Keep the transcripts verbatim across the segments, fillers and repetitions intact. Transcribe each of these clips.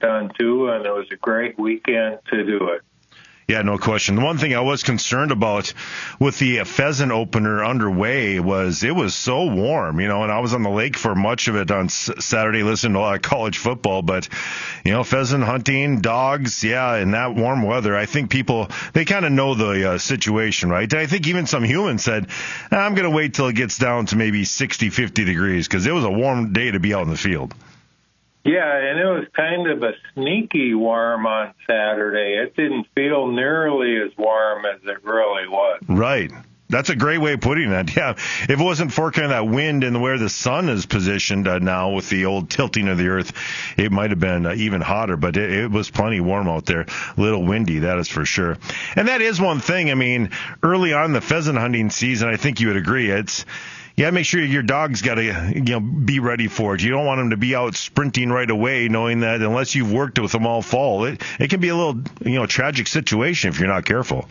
done too, and it was a great weekend to do it. Yeah, no question. The one thing I was concerned about with the pheasant opener underway was it was so warm, you know, and I was on the lake for much of it on S- Saturday listening to a lot of college football. But, you know, pheasant hunting, dogs, yeah, in that warm weather, I think people, they kind of know the uh, situation, right? And I think even some humans said, I'm going to wait till it gets down to maybe sixty, fifty degrees because it was a warm day to be out in the field. Yeah, and it was kind of a sneaky warm on Saturday. It didn't feel nearly as warm as it really was. Right. That's a great way of putting it. Yeah. If it wasn't for kind of that wind and where the sun is positioned uh, now with the old tilting of the earth, it might have been uh, even hotter, but it, it was plenty warm out there. A little windy, that is for sure. And that is one thing. I mean, early on in the pheasant hunting season, I think you would agree, it's, yeah, make sure your dog's got to, you know, be ready for it. You don't want them to be out sprinting right away, knowing that unless you've worked with them all fall, it it can be a little, you know, tragic situation if you're not careful.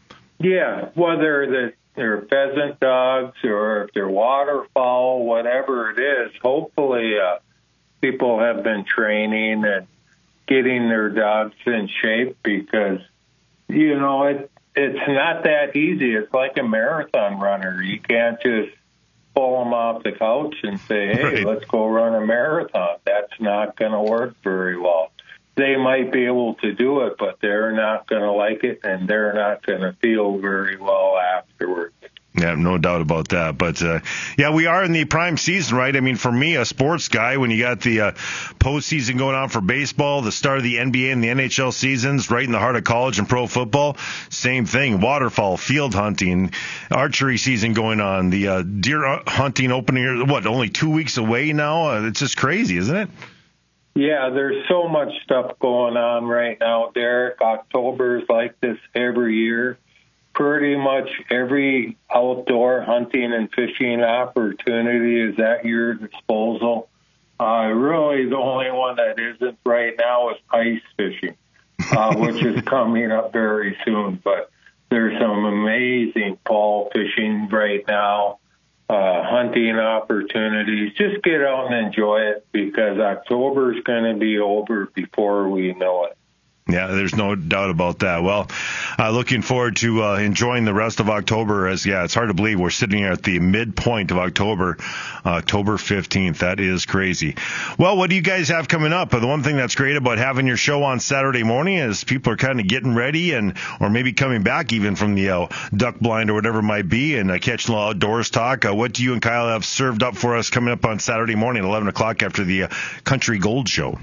Yeah, whether they're pheasant dogs or if they're waterfowl, whatever it is, hopefully uh, people have been training and getting their dogs in shape because, you know, it it's not that easy. It's like a marathon runner. You can't just pull them off the couch and say, hey, right. let's go run a marathon. That's not going to work very well. They might be able to do it, but they're not going to like it, and they're not going to feel very well afterwards. Yeah, no doubt about that. But, uh, yeah, we are in the prime season, right? I mean, for me, a sports guy, when you got the uh, postseason going on for baseball, the start of the N B A and the N H L seasons, right in the heart of college and pro football, same thing. Waterfowl, field hunting, archery season going on, the uh, deer hunting opening, what, only two weeks away now? Uh, it's just crazy, isn't it? Yeah, there's so much stuff going on right now, Derek. October's like this every year. Pretty much every outdoor hunting and fishing opportunity is at your disposal. Uh, really, the only one that isn't right now is ice fishing, uh, which is coming up very soon. But there's some amazing fall fishing right now, uh, hunting opportunities. Just get out and enjoy it because October is going to be over before we know it. Yeah, there's no doubt about that. Well, uh, looking forward to uh, enjoying the rest of October as, yeah, it's hard to believe we're sitting here at the midpoint of October, uh, October fifteenth. That is crazy. Well, what do you guys have coming up? The one thing that's great about having your show on Saturday morning is people are kind of getting ready and or maybe coming back even from the uh, duck blind or whatever it might be and uh, catching a little outdoors talk. Uh, what do you and Kyle have served up for us coming up on Saturday morning at eleven o'clock after the uh, Country Gold Show?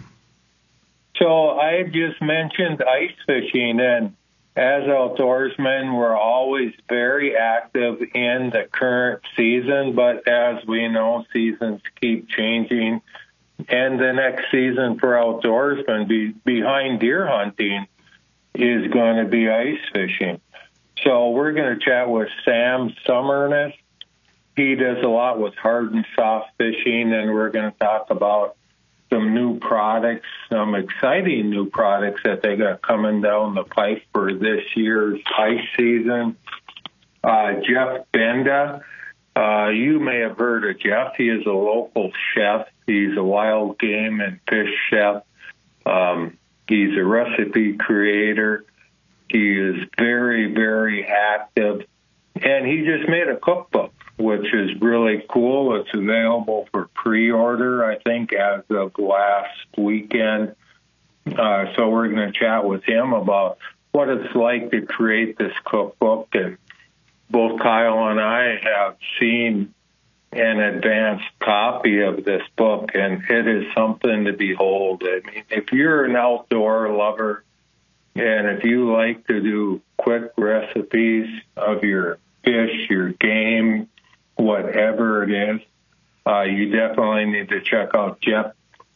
So I just mentioned ice fishing, and as outdoorsmen, we're always very active in the current season, but as we know, seasons keep changing, and the next season for outdoorsmen be, behind deer hunting is going to be ice fishing. So we're going to chat with Sam Summerness. He does a lot with hard and soft fishing, and we're going to talk about some new products, some exciting new products that they got coming down the pipe for this year's ice season. Uh, Jeff Benda, uh, you may have heard of Jeff. He is a local chef. He's a wild game and fish chef. Um, he's a recipe creator. He is very, very active. And he just made a cookbook, which is really cool. It's available for pre-order, I think, as of last weekend. Uh, so we're going to chat with him about what it's like to create this cookbook. And both Kyle and I have seen an advanced copy of this book, and it is something to behold. I mean, if you're an outdoor lover, and if you like to do quick recipes of your fish, your game, whatever it is, uh, you definitely need to check out Jeff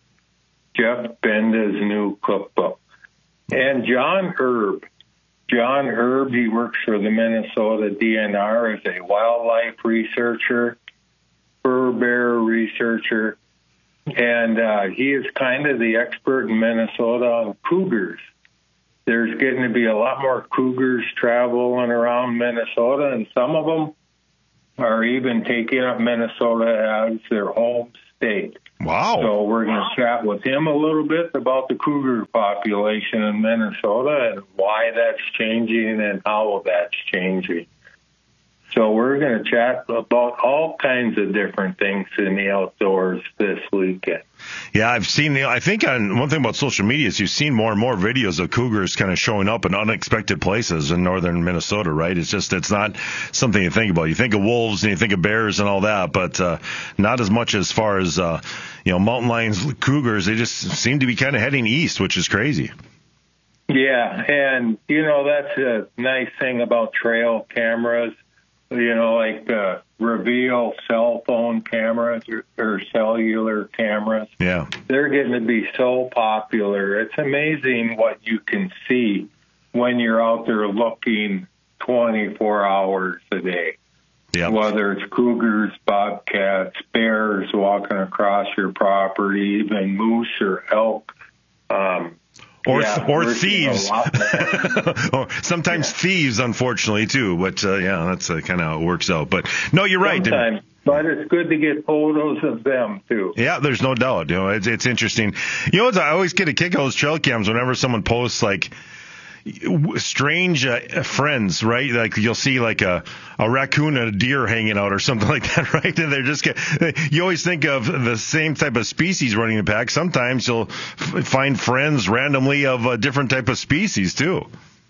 Jeff Benda's new cookbook. And John Herb. John Herb, he works for the Minnesota D N R as a wildlife researcher, fur bear researcher, and uh, he is kind of the expert in Minnesota on cougars. There's getting to be a lot more cougars traveling around Minnesota, and some of them are even taking up Minnesota as their home state. Wow. So we're going to chat with him a little bit about the cougar population in Minnesota and why that's changing and how that's changing. So we're going to chat about all kinds of different things in the outdoors this weekend. Yeah, I've seen the, I think on one thing about social media is you've seen more and more videos of cougars kind of showing up in unexpected places in northern Minnesota, right? It's just, it's not something you think about. You think of wolves and you think of bears and all that, but uh, not as much as far as, uh, you know, mountain lions, cougars. They just seem to be kind of heading east, which is crazy. Yeah, and, you know, that's a nice thing about trail cameras. You know, like uh, Reveal cell phone cameras or, or cellular cameras. Yeah. They're getting to be so popular. It's amazing what you can see when you're out there looking twenty-four hours a day. Yeah. Whether it's cougars, bobcats, bears walking across your property, even moose or elk. Um, Or yeah, th- or thieves. Or sometimes yeah. thieves, unfortunately, too. But, uh, yeah, that's uh, kind of how it works out. But, no, you're right. Sometimes, but it's good to get photos of them, too. Yeah, there's no doubt. You know, it's, it's interesting. You know what? I always get a kick out of those trail cams whenever someone posts, like, strange uh, friends, right? Like you'll see like a, a raccoon and a deer hanging out or something like that, right? And they're just get, you always think of the same type of species running the pack. Sometimes you'll f- find friends randomly of a different type of species too.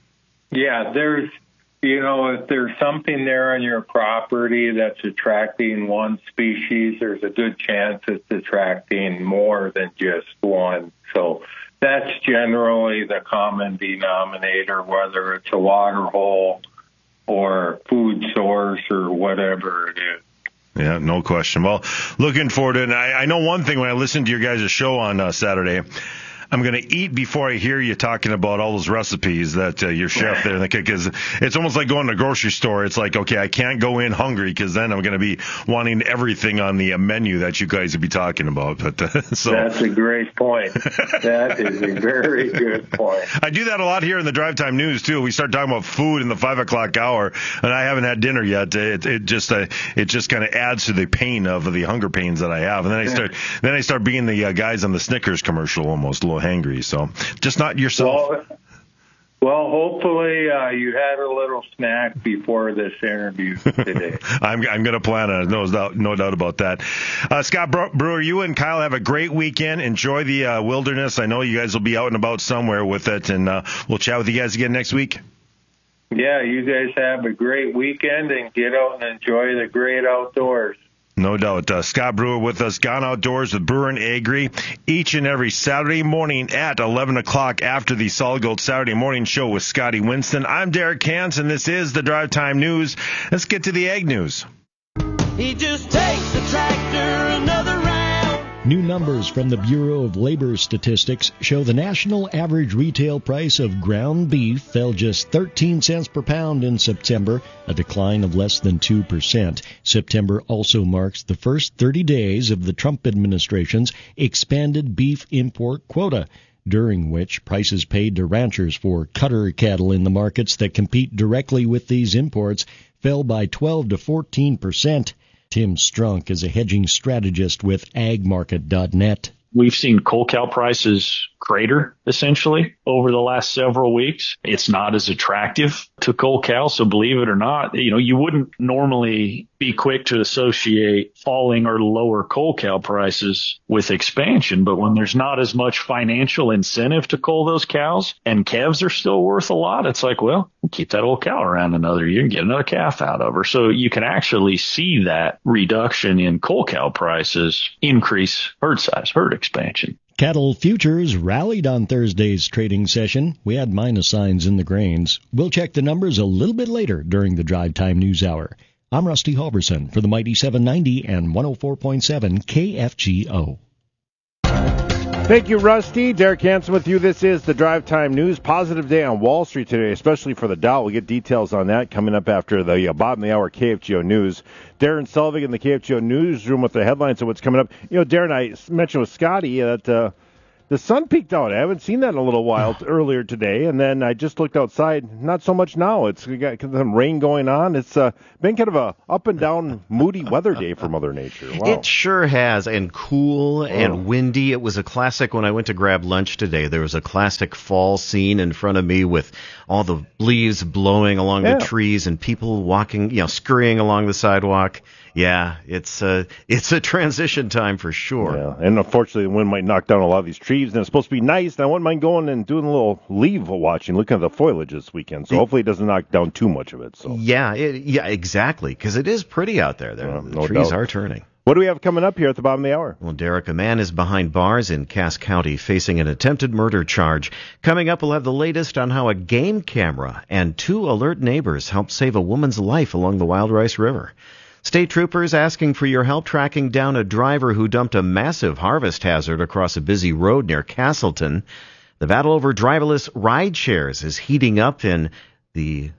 Yeah, there's, you know, if there's something there on your property that's attracting one species, there's a good chance it's attracting more than just one. So that's generally the common denominator, whether it's a water hole or food source or whatever it is. Yeah, no question. Well, looking forward to it. And I, I know one thing when I listened to your guys' show on uh, Saturday, I'm going to eat before I hear you talking about all those recipes that uh, your chef there, because it's almost like going to a grocery store. It's like, okay, I can't go in hungry because then I'm going to be wanting everything on the uh, menu that you guys would be talking about. But uh, so that's a great point. That is a very good point. I do that a lot here in the Drive Time News too. We start talking about food in the five o'clock hour, and I haven't had dinner yet. It, it just uh, it just kind of adds to the pain of the hunger pains that I have, and then I start then I start being the uh, guys on the Snickers commercial almost. A little hangry, so just not yourself. Well, well hopefully uh, you had a little snack before this interview today. I'm, I'm going to plan on it, no doubt, no doubt about that. Uh, Scott Brewer, you and Kyle have a great weekend. Enjoy the uh, wilderness. I know you guys will be out and about somewhere with it, and uh, we'll chat with you guys again next week. Yeah, you guys have a great weekend and get out and enjoy the great outdoors. No doubt. Uh, Scott Brewer with us, Gone Outdoors with Brewer and Agri, each and every Saturday morning at eleven o'clock after the Solid Gold Saturday Morning Show with Scotty Winston. I'm Derek Kantz, and this is the Drive Time News. Let's get to the Ag News. He just takes the tractor another round. New numbers from the Bureau of Labor Statistics show the national average retail price of ground beef fell just thirteen cents per pound in September, a decline of less than two percent. September also marks the first thirty days of the Trump administration's expanded beef import quota, during which prices paid to ranchers for cutter cattle in the markets that compete directly with these imports fell by twelve to fourteen percent. Tim Strunk is a hedging strategist with ag market dot net. We've seen coal cow prices crater, essentially, over the last several weeks. It's not as attractive to coal cow, so believe it or not, you know, you wouldn't normally be quick to associate falling or lower coal cow prices with expansion, but when there's not as much financial incentive to cull those cows and calves are still worth a lot, it's like, well, we'll keep that old cow around another year and get another calf out of her. So you can actually see that reduction in coal cow prices increase herd size, herd expansion. Cattle futures rallied on Thursday's trading session. We had minus signs in the grains. We'll check the numbers a little bit later during the Drive Time News Hour. I'm Rusty Halverson for the Mighty seven ninety and one oh four point seven K F G O. Thank you, Rusty. Derek Hansen with you. This is the Drive Time News. Positive day on Wall Street today, especially for the Dow. We'll get details on that coming up after the uh, bottom of the hour K F G O News. Darren Sullivan in the K F G O Newsroom with the headlines of what's coming up. You know, Darren, I mentioned with Scotty that uh, the sun peeked out. I haven't seen that in a little while earlier today, and then I just looked outside. Not so much now. It's we got some rain going on. It's uh, been kind of a up and down, moody weather day for Mother Nature. Wow. It sure has, and cool and oh. windy. It was a classic when I went to grab lunch today. There was a classic fall scene in front of me with all the leaves blowing along yeah. the trees and people walking, you know, scurrying along the sidewalk. Yeah, it's uh, it's a transition time for sure. Yeah, and unfortunately, the wind might knock down a lot of these trees, and it's supposed to be nice, and I wouldn't mind going and doing a little leaf watching, looking at the foliage this weekend, so it, hopefully it doesn't knock down too much of it. So Yeah, it, yeah, exactly, because it is pretty out there. there. Uh, the no trees doubt. are turning. What do we have coming up here at the bottom of the hour? Well, Derek, a man is behind bars in Cass County facing an attempted murder charge. Coming up, we'll have the latest on how a game camera and two alert neighbors helped save a woman's life along the Wild Rice River. State troopers asking for your help tracking down a driver who dumped a massive harvest hazard across a busy road near Castleton. The battle over driverless ride shares is heating up in the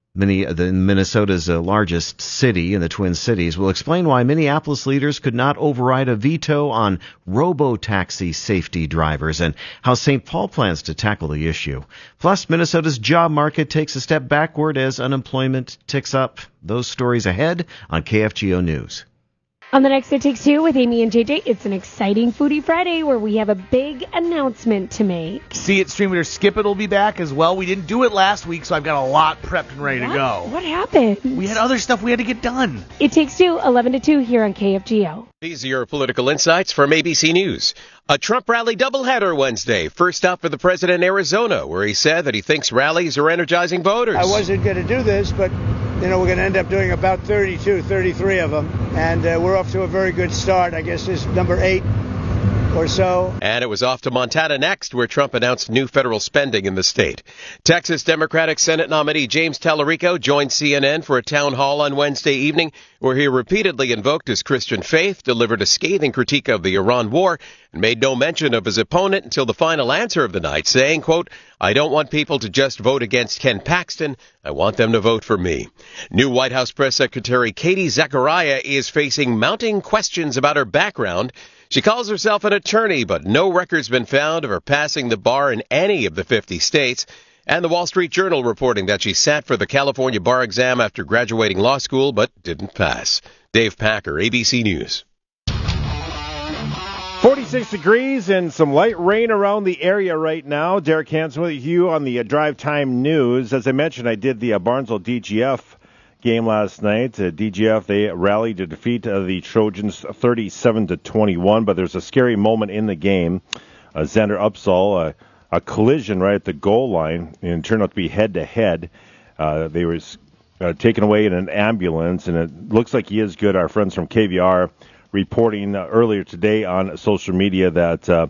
the Minnesota's uh, largest city in the Twin Cities. We'll explain why Minneapolis leaders could not override a veto on robo-taxi safety drivers and how Saint Paul plans to tackle the issue. Plus, Minnesota's job market takes a step backward as unemployment ticks up. Those stories ahead on K F G O News. On the next It Takes Two with Amy and J J, it's an exciting Foodie Friday where we have a big announcement to make. See It Streamer Skip It will be back as well. We didn't do it last week, so I've got a lot prepped and ready what? to go. What happened? We had other stuff we had to get done. It Takes Two, eleven to two here on K F G O. These are your political insights from A B C News. A Trump rally doubleheader Wednesday. First up for the president in Arizona, where he said that he thinks rallies are energizing voters. I wasn't going to do this, but, you know, we're going to end up doing about thirty-two, thirty-three of them. And uh, we're off to a very good start. I guess this is number eight or so. And it was off to Montana next, where Trump announced new federal spending in the state. Texas Democratic Senate nominee James Tallarico joined C N N for a town hall on Wednesday evening, where he repeatedly invoked his Christian faith, delivered a scathing critique of the Iran war, and made no mention of his opponent until the final answer of the night, saying, quote, "I don't want people to just vote against Ken Paxton. I want them to vote for me." New White House Press Secretary Katie Zachariah is facing mounting questions about her background. She calls herself an attorney, but no record's been found of her passing the bar in any of the fifty states. And the Wall Street Journal reporting that she sat for the California bar exam after graduating law school, but didn't pass. Dave Packer, A B C News. forty-six degrees and some light rain around the area right now. Derek Hansen with you on the uh, Drive Time News. As I mentioned, I did the uh, Barnesville D G F game last night. Uh, D G F, they rallied to defeat uh, the Trojans thirty-seven to twenty-one, but there's a scary moment in the game. Uh, Xander Upsall, uh, a collision right at the goal line, and it turned out to be head-to-head. Uh, they were uh, taken away in an ambulance, and it looks like he is good. Our friends from K V R reporting uh, earlier today on social media that uh,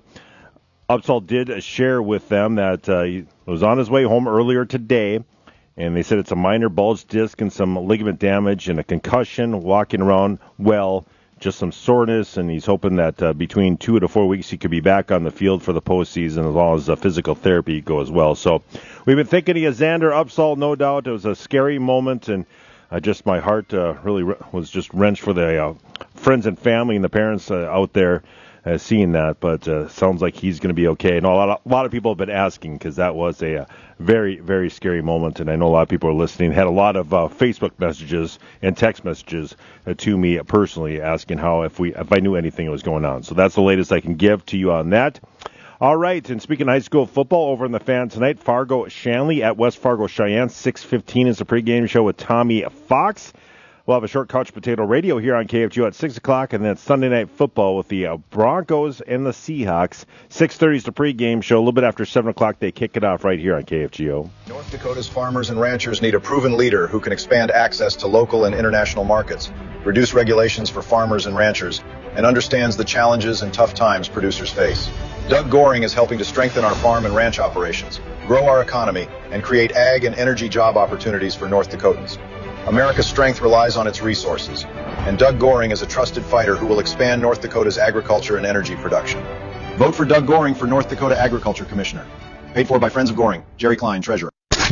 Upsall did share with them that uh, he was on his way home earlier today, and they said it's a minor bulge disc and some ligament damage and a concussion, walking around well, just some soreness, and he's hoping that uh, between two to four weeks he could be back on the field for the postseason as long as uh, physical therapy goes well. So we've been thinking of Xander Upsall, no doubt. It was a scary moment, and uh, just my heart uh, really re- was just wrenched for the uh, friends and family and the parents uh, out there uh, seeing that. But uh, sounds like he's going to be okay. And a lot of, a lot of people have been asking because that was a, a very, very scary moment. And I know a lot of people are listening. Had a lot of uh, Facebook messages and text messages uh, to me personally asking how if we if I knew anything that was going on. So that's the latest I can give to you on that. All right, and speaking of high school football, over in the Fan tonight, Fargo Shanley at West Fargo Cheyenne. six fifteen is the pregame show with Tommy Fox. We'll have a short couch potato radio here on K F G O at six o'clock, and then Sunday Night Football with the uh, Broncos and the Seahawks. six thirty is the pregame show. A little bit after seven o'clock, they kick it off right here on K F G O. North Dakota's farmers and ranchers need a proven leader who can expand access to local and international markets, reduce regulations for farmers and ranchers, and understands the challenges and tough times producers face. Doug Goring is helping to strengthen our farm and ranch operations, grow our economy, and create ag and energy job opportunities for North Dakotans. America's strength relies on its resources, and Doug Goring is a trusted fighter who will expand North Dakota's agriculture and energy production. Vote for Doug Goring for North Dakota Agriculture Commissioner. Paid for by Friends of Goring. Jerry Klein, Treasurer.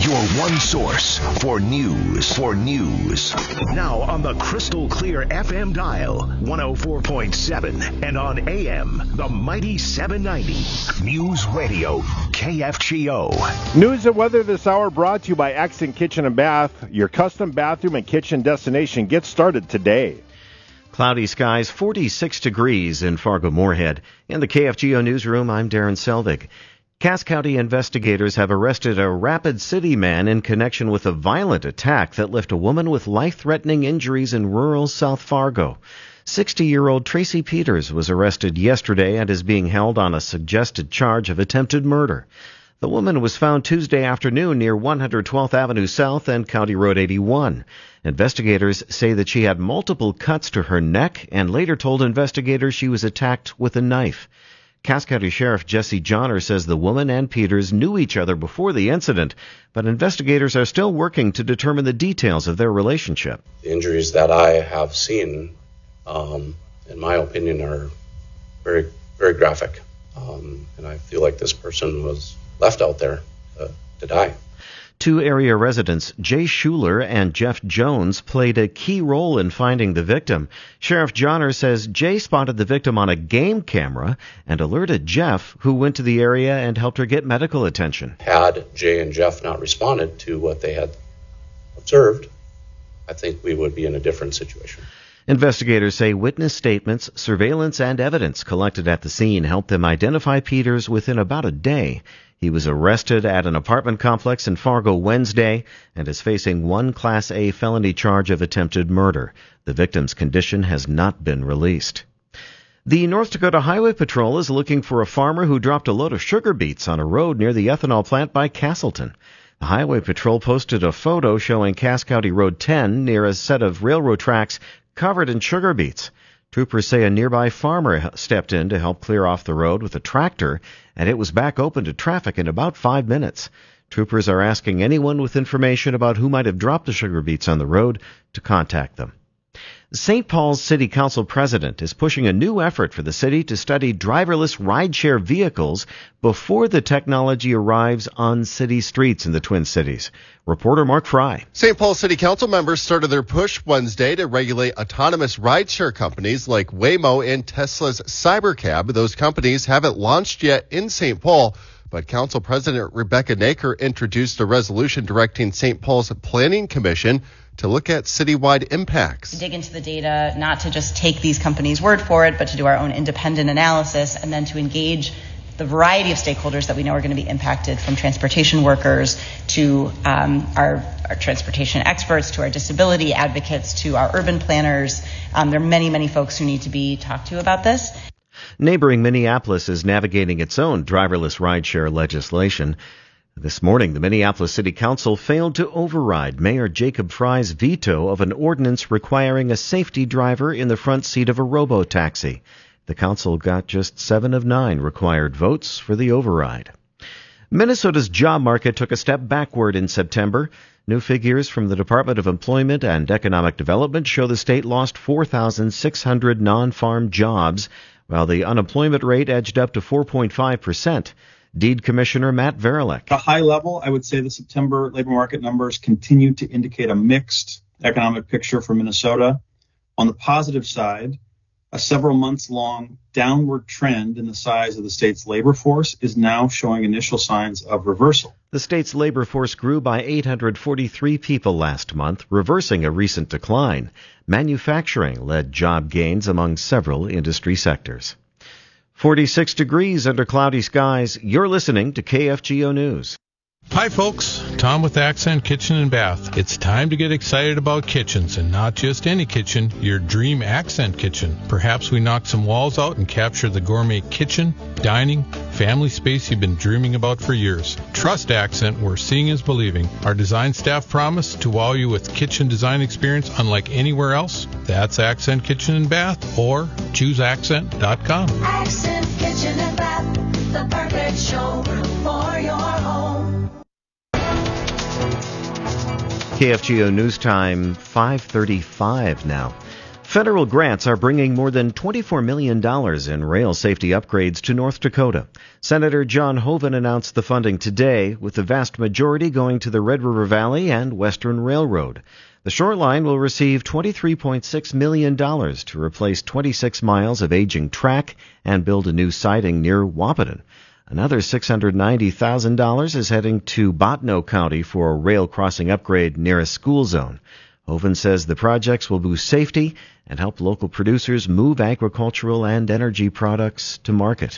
Your one source for news. For news. Now on the crystal clear F M dial, one oh four point seven, and on A M, the mighty seven ninety. News Radio, K F G O. News and weather this hour brought to you by Accent Kitchen and Bath. Your custom bathroom and kitchen destination. Get started today. Cloudy skies, forty-six degrees in Fargo-Moorhead. In the K F G O newsroom, I'm Darren Selvig. Cass County investigators have arrested a Rapid City man in connection with a violent attack that left a woman with life-threatening injuries in rural South Fargo. sixty-year-old Tracy Peters was arrested yesterday and is being held on a suggested charge of attempted murder. The woman was found Tuesday afternoon near one hundred twelfth Avenue South and County Road eighty-one. Investigators say that she had multiple cuts to her neck and later told investigators she was attacked with a knife. Cass County Sheriff Jesse Johnner says the woman and Peters knew each other before the incident, but investigators are still working to determine the details of their relationship. The injuries that I have seen, um, in my opinion, are very, very graphic. Um, and I feel like this person was left out there uh, to die. Two area residents, Jay Schuler and Jeff Jones, played a key role in finding the victim. Sheriff Johnner says Jay spotted the victim on a game camera and alerted Jeff, who went to the area and helped her get medical attention. Had Jay and Jeff not responded to what they had observed, I think we would be in a different situation. Investigators say witness statements, surveillance, and evidence collected at the scene helped them identify Peters within about a day. He was arrested at an apartment complex in Fargo Wednesday and is facing one Class A felony charge of attempted murder. The victim's condition has not been released. The North Dakota Highway Patrol is looking for a farmer who dropped a load of sugar beets on a road near the ethanol plant by Castleton. The Highway Patrol posted a photo showing Cass County Road ten near a set of railroad tracks covered in sugar beets. Troopers say a nearby farmer stepped in to help clear off the road with a tractor, and it was back open to traffic in about five minutes. Troopers are asking anyone with information about who might have dropped the sugar beets on the road to contact them. Saint Paul's City Council president is pushing a new effort for the city to study driverless rideshare vehicles before the technology arrives on city streets in the Twin Cities. Reporter Mark Fry. Saint Paul City Council members started their push Wednesday to regulate autonomous rideshare companies like Waymo and Tesla's Cybercab. Those companies haven't launched yet in Saint Paul, but Council President Rebecca Naker introduced a resolution directing Saint Paul's Planning Commission to look at citywide impacts. Dig into the data, not to just take these companies' word for it, but to do our own independent analysis and then to engage the variety of stakeholders that we know are going to be impacted, from transportation workers to um, our, our transportation experts, to our disability advocates, to our urban planners. Um, there are many, many folks who need to be talked to about this. Neighboring Minneapolis is navigating its own driverless rideshare legislation. This morning, the Minneapolis City Council failed to override Mayor Jacob Fry's veto of an ordinance requiring a safety driver in the front seat of a robo-taxi. The council got just seven of nine required votes for the override. Minnesota's job market took a step backward in September. New figures from the Department of Employment and Economic Development show the state lost four thousand six hundred non-farm jobs, while the unemployment rate edged up to four point five percent. Deed Commissioner Matt Verilek. At a high level, I would say the September labor market numbers continue to indicate a mixed economic picture for Minnesota. On the positive side, a several months long downward trend in the size of the state's labor force is now showing initial signs of reversal. The state's labor force grew by eight hundred forty-three people last month, reversing a recent decline. Manufacturing led job gains among several industry sectors. forty-six degrees under cloudy skies. You're listening to K F G O News. Hi folks, Tom with Accent Kitchen and Bath. It's time to get excited about kitchens, and not just any kitchen, your dream Accent kitchen. Perhaps we knock some walls out and capture the gourmet kitchen, dining, family space you've been dreaming about for years. Trust Accent, where seeing is believing. Our design staff promise to wow you with kitchen design experience unlike anywhere else. That's Accent Kitchen and Bath, or choose accent dot com. Accent Kitchen and Bath, the perfect showroom for your home. K F G O News Time, five thirty-five now. Federal grants are bringing more than twenty-four million dollars in rail safety upgrades to North Dakota. Senator John Hoeven announced the funding today, with the vast majority going to the Red River Valley and Western Railroad. The Shoreline will receive twenty-three point six million dollars to replace twenty-six miles of aging track and build a new siding near Wahpeton. Another six hundred ninety thousand dollars is heading to Bottineau County for a rail crossing upgrade near a school zone. Hoeven says the projects will boost safety and help local producers move agricultural and energy products to market.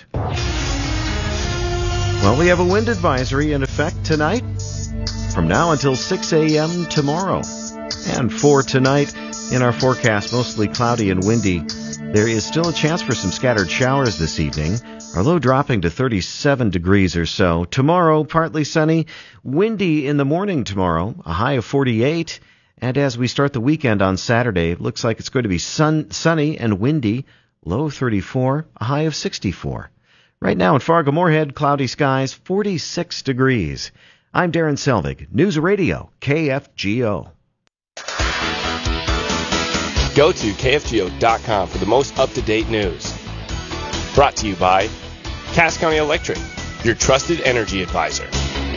Well, we have a wind advisory in effect tonight from now until six a.m. tomorrow. And for tonight, in our forecast, mostly cloudy and windy. There is still a chance for some scattered showers this evening. Our low dropping to thirty-seven degrees or so. Tomorrow, partly sunny, windy in the morning tomorrow, a high of forty-eight. And as we start the weekend on Saturday, it looks like it's going to be sun, sunny and windy, low thirty-four, a high of sixty-four. Right now in Fargo-Moorhead, cloudy skies, forty-six degrees. I'm Darren Selvig, News Radio, K F G O. Go to K F G O dot com for the most up-to-date news. Brought to you by Cass County Electric, your trusted energy advisor.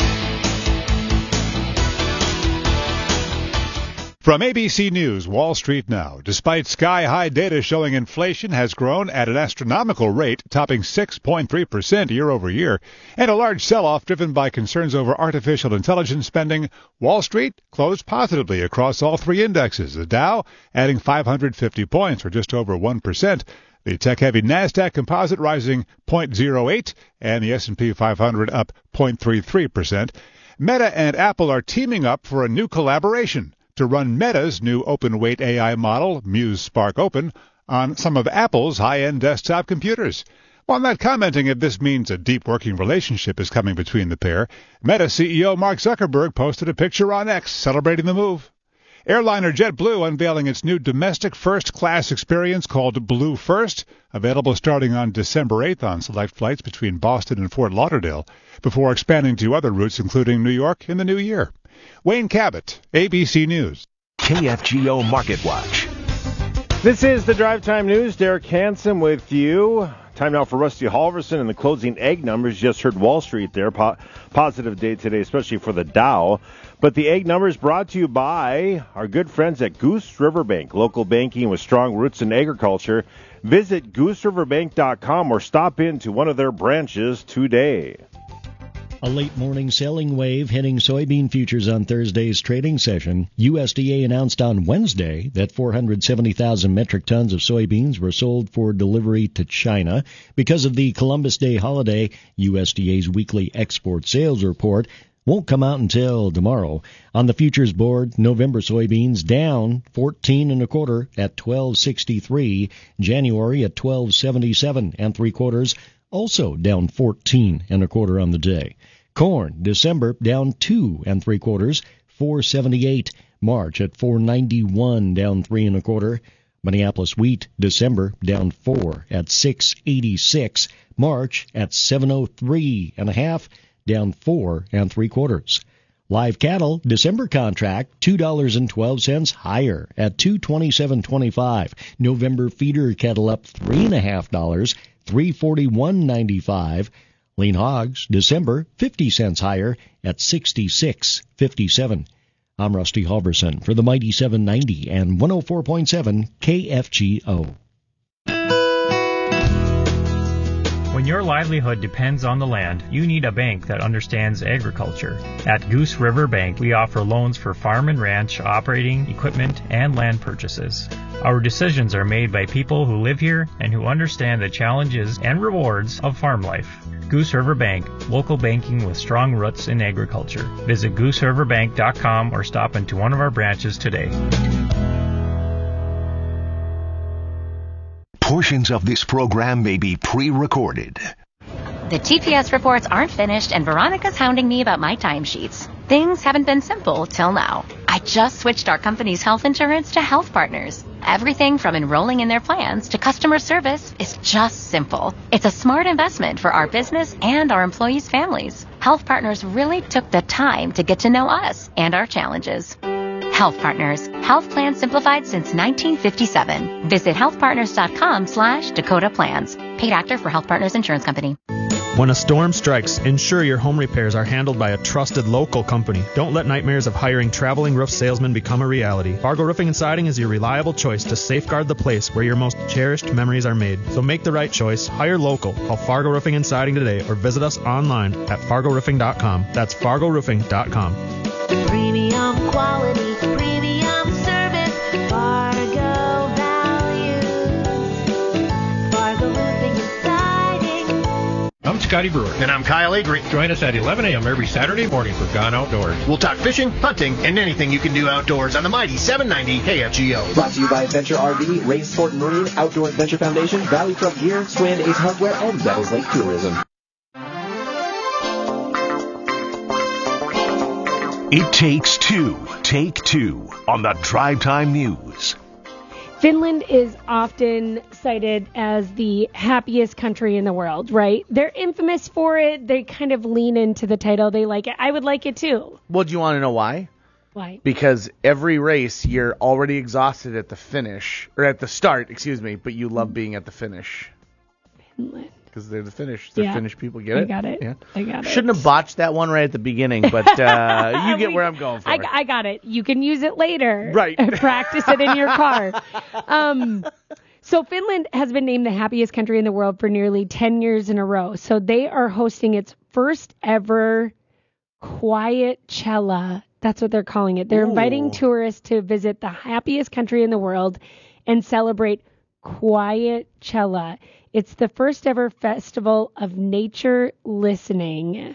From A B C News, Wall Street Now. Despite sky-high data showing inflation has grown at an astronomical rate, topping six point three percent year over year, and a large sell-off driven by concerns over artificial intelligence spending, Wall Street closed positively across all three indexes. The Dow adding five hundred fifty points, or just over one percent. The tech-heavy NASDAQ Composite rising zero point zero eight, and the S and P five hundred up zero point three three percent. Meta and Apple are teaming up for a new collaboration to run Meta's new open-weight A I model, Muse Spark Open, on some of Apple's high-end desktop computers. While not commenting if this means a deep working relationship is coming between the pair, Meta C E O Mark Zuckerberg posted a picture on X celebrating the move. Airliner JetBlue unveiling its new domestic first-class experience called Blue First, available starting on December eighth on select flights between Boston and Fort Lauderdale, before expanding to other routes including New York in the new year. Wayne Cabot, A B C News. K F G O Market Watch. This is the Drive Time News. Derek Hansen with you. Time now for Rusty Halverson and the closing egg numbers. Just heard Wall Street there. Po- positive day today, especially for the Dow. But the egg numbers brought to you by our good friends at Goose River Bank. Local banking with strong roots in agriculture. Visit goose river bank dot com or stop into one of their branches today. A late morning selling wave hitting soybean futures on Thursday's trading session. U S D A announced on Wednesday that four hundred seventy thousand metric tons of soybeans were sold for delivery to China. Because of the Columbus Day holiday, U S D A's weekly export sales report won't come out until tomorrow. On the futures board, November soybeans down fourteen and a quarter at twelve sixty-three. January at twelve seventy-seven and three quarters. Also down fourteen and a quarter on the day. Corn, December, down two and three quarters, four seventy-eight. March at four ninety-one, down three and a quarter. Minneapolis wheat, December, down four at six eighty-six. March at seven oh three and a half, down four and three quarters. Live cattle, December contract, two dollars and twelve cents higher at two twenty-seven twenty-five. November feeder cattle up three and a half dollars. three forty-one ninety-five. Lean hogs, December, fifty cents higher at sixty-six fifty-seven. I'm Rusty Halverson for the Mighty seven ninety and one oh four point seven K F G O. When your livelihood depends on the land, you need a bank that understands agriculture. At Goose River Bank, we offer loans for farm and ranch, operating, equipment, and land purchases. Our decisions are made by people who live here and who understand the challenges and rewards of farm life. Goose River Bank, local banking with strong roots in agriculture. Visit goose river bank dot com or stop into one of our branches today. Portions of this program may be pre-recorded. The T P S reports aren't finished, and Veronica's hounding me about my timesheets. Things haven't been simple till now. I just switched our company's health insurance to Health Partners. Everything from enrolling in their plans to customer service is just simple. It's a smart investment for our business and our employees' families. Health Partners really took the time to get to know us and our challenges. Health Partners. Health plans simplified since nineteen fifty-seven. Visit healthpartners.com slash Dakota Plans. Paid actor for Health Partners Insurance Company. When a storm strikes, ensure your home repairs are handled by a trusted local company. Don't let nightmares of hiring traveling roof salesmen become a reality. Fargo Roofing and Siding is your reliable choice to safeguard the place where your most cherished memories are made. So make the right choice. Hire local. Call Fargo Roofing and Siding today or visit us online at fargo roofing dot com. That's fargo roofing dot com. Premium quality, premium service, Fargo values. Fargo Roofing and Siding. I'm Scotty Brewer. And I'm Kyle Agri. Join us at eleven a.m. every Saturday morning for Gone Outdoors. We'll talk fishing, hunting, and anything you can do outdoors on the mighty seven ninety K F G O. Brought to you by Adventure R V, Ray Sport and Marine, Outdoor Adventure Foundation, Valley Truck Gear, Swan Ace Hardware, and Devils Lake Tourism. It takes two. Take two on the Drive Time News. Finland is often cited as the happiest country in the world, right? They're infamous for it. They kind of lean into the title. They like it. I would like it too. Well, do you want to know why? Why? Because every race you're already exhausted at the finish, or at the start, excuse me, but you love being at the finish. Finland. Because they're the Finnish. They're Yeah. Finnish people. Get I it? got it. Yeah. I got it. Shouldn't have botched that one right at the beginning, but uh, you get where I'm going for. I, I got it. You can use it later. Right. Practice it in your car. Um, so Finland has been named the happiest country in the world for nearly ten years in a row. So they are hosting its first ever Quietcella. That's what they're calling it. They're Ooh. inviting tourists to visit the happiest country in the world and celebrate Quietcella. It's the first ever festival of nature listening.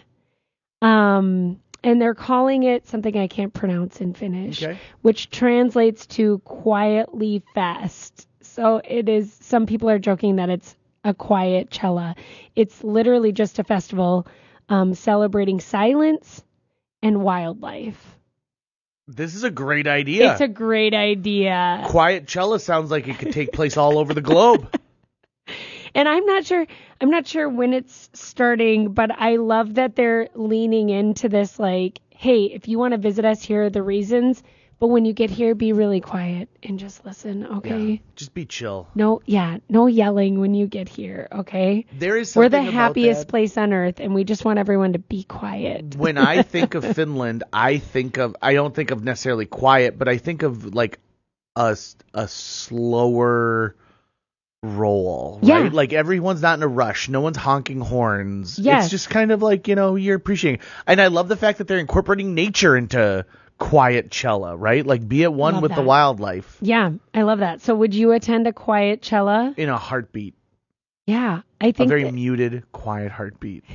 Um, and they're calling it something I can't pronounce in Finnish, Okay. which translates to quietly fest. So it is, some people are joking that it's a Quietcella. It's literally just a festival um, celebrating silence and wildlife. This is a great idea. It's a great idea. Quietcella sounds like it could take place all over the globe. And I'm not sure I'm not sure when it's starting, but I love that they're leaning into this, like, hey, if you want to visit us, here are the reasons. But when you get here, be really quiet and just listen, okay? Yeah, just be chill. No, yeah, no yelling when you get here, okay? There is We're the something about happiest that. place on earth, and we just want everyone to be quiet. When I think of Finland, I think of, I don't think of necessarily quiet, but I think of like a, a slower roll, right? Yeah. Like everyone's not in a rush. No one's honking horns. Yes. It's just kind of like, you know, you're appreciating. And I love the fact that they're incorporating nature into Quietcella, right? Like be at one Love with that. the wildlife Yeah, I love that. So would you attend a Quietcella? in a heartbeat. Yeah, I A think very that- muted, quiet heartbeat.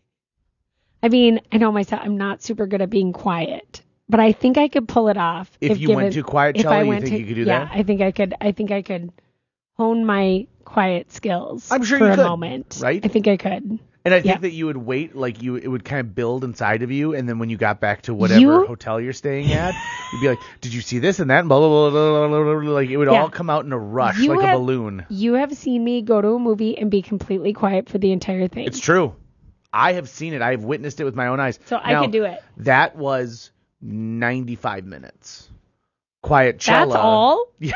I mean, I know myself, I'm not super good at being quiet, but I think I could pull it off. If you went to Quietcella, if I you went think to- you could do yeah, that? I think I could. I think I could hone my quiet skills. I'm sure for you a could, moment, right? I think I could. And I think Yeah. that you would wait, like you, it would kind of build inside of you, and then when you got back to whatever You- hotel you're staying at, you'd be like, "Did you see this and that?" And blah blah blah blah blah, blah, blah. Like it would Yeah. all come out in a rush, You like have- a balloon. You have seen me go to a movie and be completely quiet for the entire thing. It's true. I have seen it. I have witnessed it with my own eyes. So I Now, could do it. That was ninety-five minutes. Quietcella. That's all? Yeah.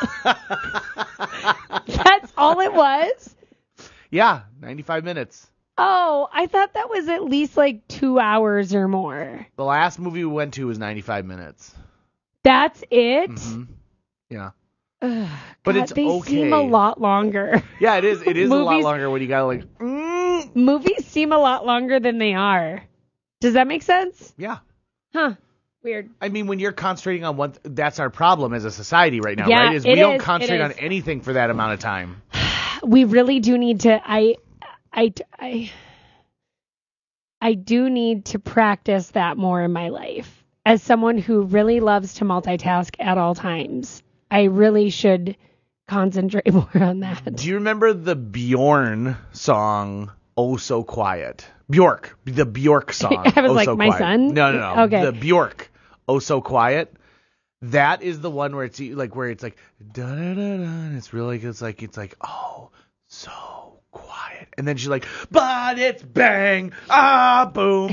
That's all it was? Yeah, ninety-five minutes. Oh, I thought that was at least like two hours or more. The last movie we went to was ninety-five minutes. That's it? hmm Yeah. Ugh, But God, it's they okay. seem a lot longer. Yeah, it is. It is a lot Movies- longer when you gotta like. Movies seem a lot longer than they are. Does that make sense? Yeah. Huh. Weird. I mean, when you're concentrating on one, th- that's our problem as a society right now, Yeah, right? Is it we don't is, concentrate it on is. anything for that amount of time. We really do need to. I, I, I, I do need to practice that more in my life. As someone who really loves to multitask at all times, I really should concentrate more on that. Do you remember the Bjorn song "Oh So Quiet"? Bjork, the Bjork song. I was oh like, so my quiet. son? No, no, no. Okay. The Bjork, "Oh So Quiet." That is the one where it's like where it's like da da da da. And it's really it's like it's like oh so quiet, and then she's like, but it's bang ah boom,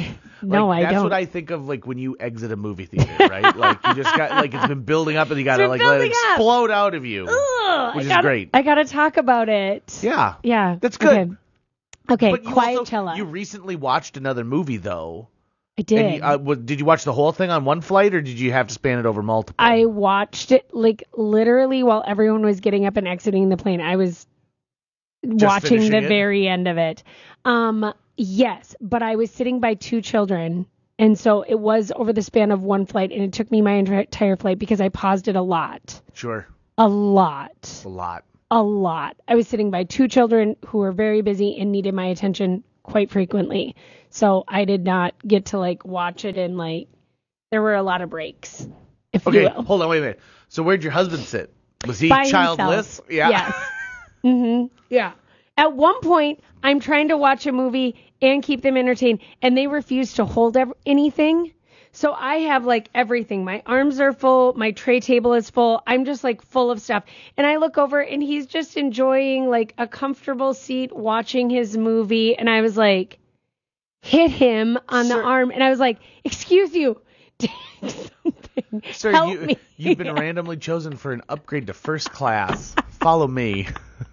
No, like, I that's don't. what I think of like when you exit a movie theater, right? Like you just got like it's been building up and you got to It's like been let it building up. explode out of you, Ugh, which I is gotta, great. I gotta talk about it. Yeah, Yeah. that's good. Okay. Okay, But you Quiet also, Chilla. You recently watched another movie though. I did. And you, uh, what, did you watch the whole thing on one flight, or did you have to span it over multiple? I watched it like literally while everyone was getting up and exiting the plane. I was Just watching the finishing it? very end of it. Um, yes, but I was sitting by two children. And so it was over the span of one flight, and it took me my entire flight because I paused it a lot. Sure. A lot. A lot. A lot. I was sitting by two children who were very busy and needed my attention quite frequently. So I did not get to like watch it and like there were a lot of breaks. If Okay, you will. hold on, wait a minute. So where'd your husband sit? Was he By childless? himself. Yeah. Yes. Mhm. Yeah. At one point, I'm trying to watch a movie and keep them entertained, and they refuse to hold ev- anything. So I have like everything. My arms are full. My tray table is full. I'm just like full of stuff. And I look over and he's just enjoying like a comfortable seat watching his movie. And I was like, hit him on the arm. And I was like, excuse you. Something. Sir, Help you, me. you've been randomly chosen for an upgrade to first class. Follow me.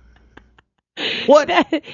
What?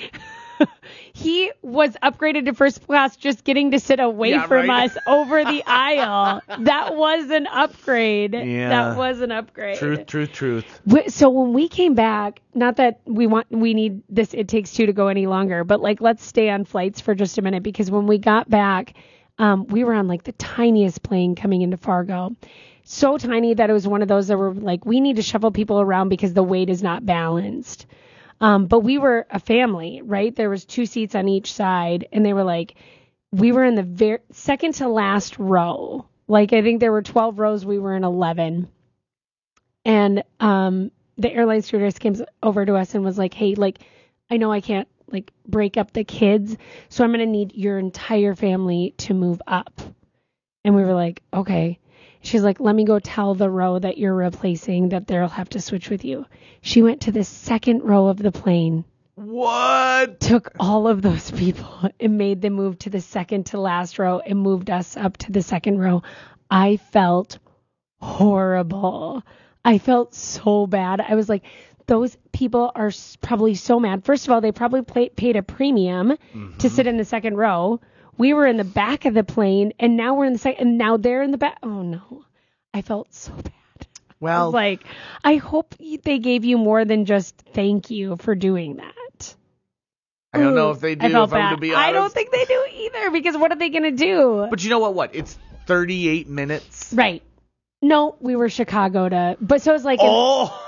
He was upgraded to first class just getting to sit away Yeah, from right. us over the aisle. That was an upgrade. Yeah. That was an upgrade. Truth, truth, truth. Wh- So when we came back, not that we want, we need this It Takes Two to go any longer, but like let's stay on flights for just a minute because when we got back, um, we were on like the tiniest plane coming into Fargo. So tiny that it was one of those that were like, we need to shuffle people around because the weight is not balanced. Um, but we were a family, right? There was two seats on each side, and they were like, we were in the very second to last row. Like I think there were twelve rows, we were in eleven. And um, the airline stewardess came over to us and was like, "Hey, like, I know I can't like break up the kids, so I'm gonna need your entire family to move up." And we were like, "Okay." She's like, let me go tell the row that you're replacing that they'll have to switch with you. She went to the second row of the plane. What? Took all of those people and made them move to the second to last row and moved us up to the second row. I felt horrible. I felt so bad. I was like, those people are s- probably so mad. First of all, they probably pay- paid a premium Mm-hmm. to sit in the second row. We were in the back of the plane, and now we're in the second, and now they're in the back. Oh no, I felt so bad. I Well, was like, I hope they gave you more than just thank you for doing that. I don't know Ooh, if they I do, felt if I'm going bad. to be I don't honest. think they do either, because what are they going to do? But you know what? What? It's thirty-eight minutes. Right. No, we were Chicago to, but so it was like, an-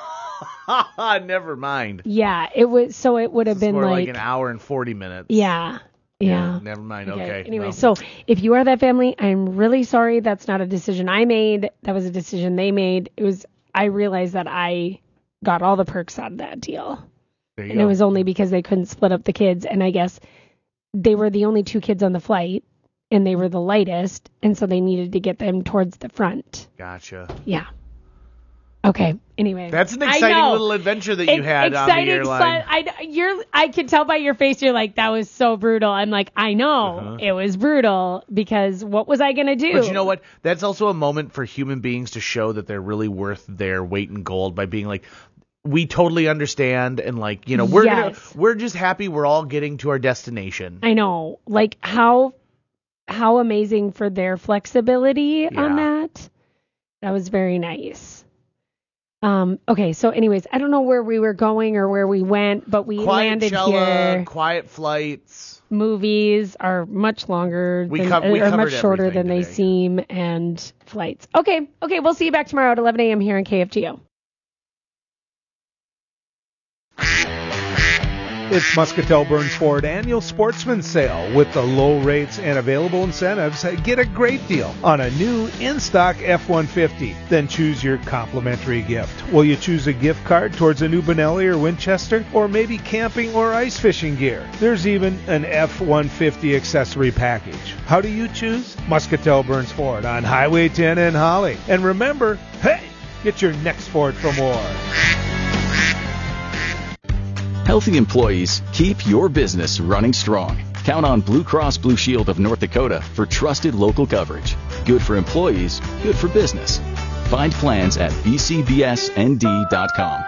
Oh, never mind. yeah, it was, so it would have It's been more like, like, an hour and forty minutes. yeah, yeah. Never mind. Okay. Anyway, well. so if you are that family, I'm really sorry. That's not a decision I made. That was a decision they made. It was, I realized that I got all the perks out of that deal. There you And go. it was only because they couldn't split up the kids. And I guess they were the only two kids on the flight and they were the lightest. And so they needed to get them towards the front. Gotcha. Yeah. Okay. Anyway. That's an I exciting know. little adventure that you It's had on the exciting airline. fun. I, you're, I could tell by your face, you're like, that was so brutal. I'm like, I know Uh-huh. it was brutal because what was I going to do? But you know what? That's also a moment for human beings to show that they're really worth their weight in gold by being like, we totally understand, and like, you know, we're Yes. gonna, we're just happy we're all getting to our destination. I know. Like how, how amazing for their flexibility on Yeah. that. That was very nice. Um, okay. So anyways, I don't know where we were going or where we went, but we Quiet landed Cella, here. quiet flights. Movies are much longer We than, cov- we are covered much shorter everything than they today. seem, and flights. Okay. Okay. We'll see you back tomorrow at eleven a.m. here in K F G O. It's Muscatel Burns Ford Annual Sportsman Sale. With the low rates and available incentives, get a great deal on a new in-stock F one fifty. Then choose your complimentary gift. Will you choose a gift card towards a new Benelli or Winchester, or maybe camping or ice fishing gear? There's even an F one fifty accessory package. How do you choose? Muscatel Burns Ford on Highway ten in Holly. And remember, hey, get your next Ford for more. Healthy employees keep your business running strong. Count on Blue Cross Blue Shield of North Dakota for trusted local coverage. Good for employees, good for business. Find plans at b c b s n d dot com.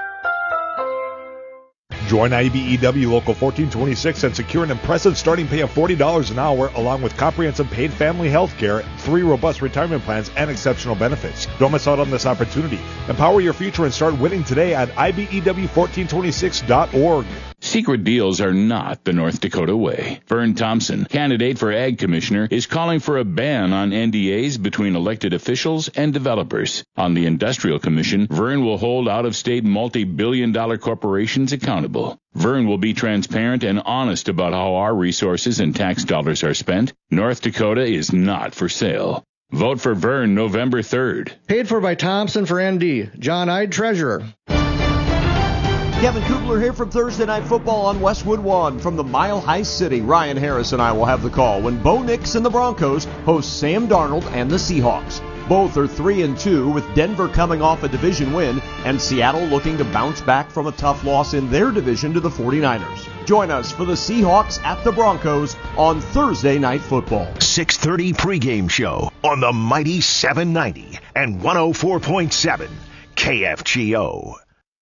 Join I B E W Local fourteen twenty-six and secure an impressive starting pay of forty dollars an hour along with comprehensive paid family health care, three robust retirement plans, and exceptional benefits. Don't miss out on this opportunity. Empower your future and start winning today at I B E W fourteen twenty-six dot org. Secret deals are not the North Dakota way. Vern Thompson, candidate for Ag Commissioner, is calling for a ban on N D As between elected officials and developers. On the Industrial Commission, Vern will hold out-of-state multi-billion dollar corporations accountable. Vern will be transparent and honest about how our resources and tax dollars are spent. North Dakota is not for sale. Vote for Vern November third. Paid for by Thompson for N D. John Ide, Treasurer. Kevin Kugler here from Thursday Night Football on Westwood One. From the Mile High City, Ryan Harris and I will have the call when Bo Nix and the Broncos host Sam Darnold and the Seahawks. Both are three and two, with Denver coming off a division win and Seattle looking to bounce back from a tough loss in their division to the forty-niners. Join us for the Seahawks at the Broncos on Thursday Night Football. six thirty pregame show on the Mighty seven ninety and one oh four point seven K F G O.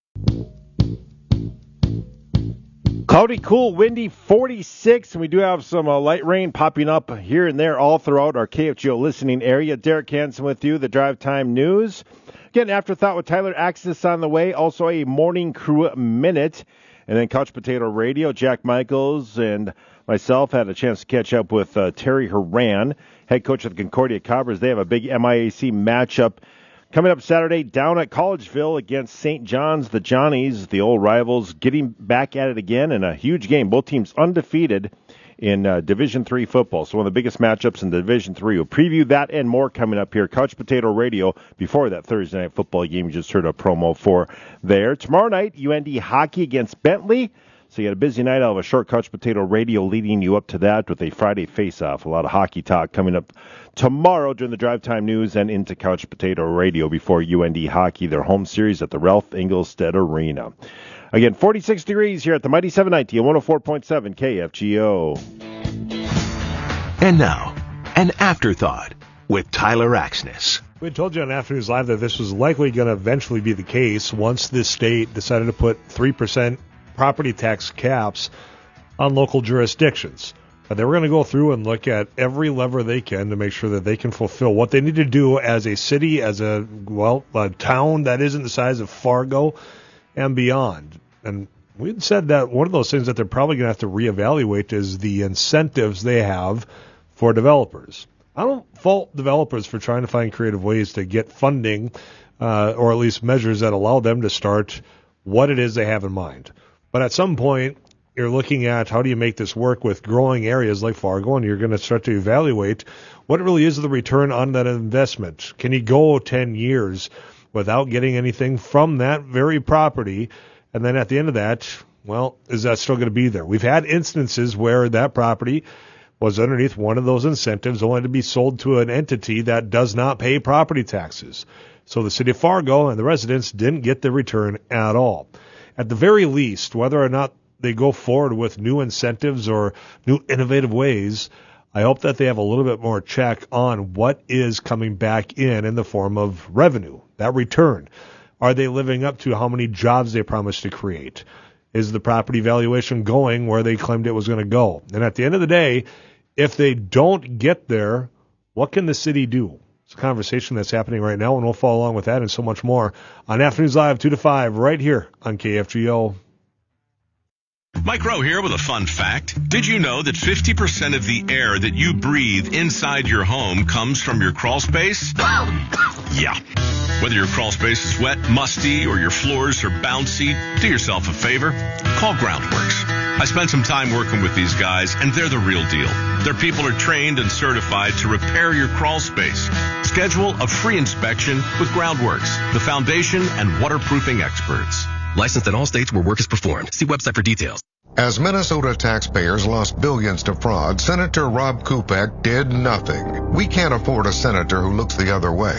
Cloudy, cool, windy, forty-six, and we do have some uh, light rain popping up here and there all throughout our K F G O listening area. Derek Hansen with you, the Drive Time News. Again, Afterthought with Tyler Axis on the way. Also a Morning Crew Minute. And then Couch Potato Radio. Jack Michaels and myself had a chance to catch up with uh, Terry Horan, head coach of the Concordia Cobras. They have a big M I A C matchup coming up Saturday down at Collegeville against Saint John's. The Johnnies, the old rivals, getting back at it again in a huge game. Both teams undefeated in uh, Division three football. So one of the biggest matchups in Division three. We'll preview that and more coming up here. Couch Potato Radio before that Thursday night football game you just heard a promo for there. Tomorrow night, U N D hockey against Bentley. So you had a busy night. I'll have a short Couch Potato Radio leading you up to that with a Friday face-off. A lot of hockey talk coming up tomorrow during the Drive Time News and into Couch Potato Radio before U N D hockey, their home series at the Ralph Engelstad Arena. Again, forty-six degrees here at the Mighty seven ninety and one oh four point seven K F G O. And now, an afterthought with Tyler Axness. We told you on Afternoons Live that this was likely going to eventually be the case once this state decided to put three percent property tax caps on local jurisdictions. But they were going to go through and look at every lever they can to make sure that they can fulfill what they need to do as a city, as a, well, a town that isn't the size of Fargo and beyond. And we had said that one of those things that they're probably going to have to reevaluate is the incentives they have for developers. I don't fault developers for trying to find creative ways to get funding uh, or at least measures that allow them to start what it is they have in mind. But at some point, you're looking at how do you make this work with growing areas like Fargo, and you're going to start to evaluate what really is the return on that investment. Can you go ten years without getting anything from that very property? And then at the end of that, well, is that still going to be there? We've had instances where that property was underneath one of those incentives only to be sold to an entity that does not pay property taxes. So the city of Fargo and the residents didn't get the return at all. At the very least, whether or not they go forward with new incentives or new innovative ways, I hope that they have a little bit more check on what is coming back in in the form of revenue, that return. Are they living up to how many jobs they promised to create? Is the property valuation going where they claimed it was going to go? And at the end of the day, if they don't get there, what can the city do? It's a conversation that's happening right now, and we'll follow along with that and so much more on Afternoons Live, two to five, right here on K F G O. Mike Rowe here with a fun fact. Did you know that fifty percent of the air that you breathe inside your home comes from your crawl space? Yeah. Whether your crawl space is wet, musty, or your floors are bouncy, do yourself a favor. Call Groundworks. I spent some time working with these guys, and they're the real deal. Their people are trained and certified to repair your crawl space. Schedule a free inspection with Groundworks, the foundation and waterproofing experts. Licensed in all states where work is performed. See website for details. As Minnesota taxpayers lost billions to fraud, Senator Rob Kupek did nothing. We can't afford a senator who looks the other way.